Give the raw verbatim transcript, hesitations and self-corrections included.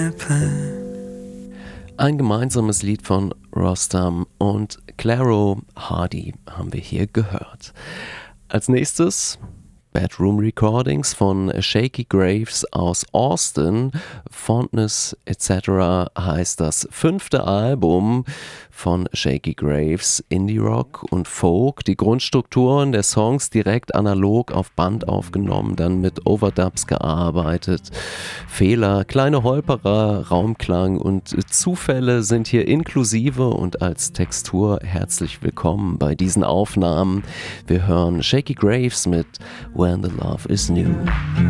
Ein gemeinsames Lied von Rostam und Clairo Hardy haben wir hier gehört. Als nächstes Bedroom Recordings von Shakey Graves aus Austin. Fondness et cetera heißt das fünfte Album von Shakey Graves. Indie Rock und Folk, die Grundstrukturen der Songs direkt analog auf Band aufgenommen, dann mit Overdubs gearbeitet. Fehler, kleine Holperer, Raumklang und Zufälle sind hier inklusive und als Textur herzlich willkommen bei diesen Aufnahmen. Wir hören Shakey Graves mit When the Love is New.